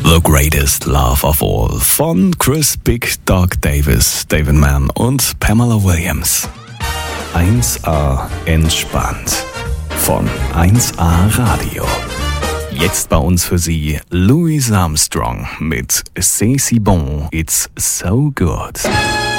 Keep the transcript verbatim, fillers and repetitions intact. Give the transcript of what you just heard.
The Greatest Love of All von Chris Big Dog Davis, David Mann und Pamela Williams. eins A entspannt von eins A Radio. Jetzt bei uns für Sie Louis Armstrong mit C'est si bon, it's so good.